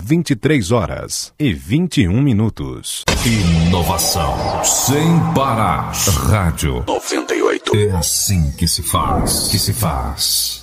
23h21. Inovação sem parar. Rádio 98. É assim que se faz.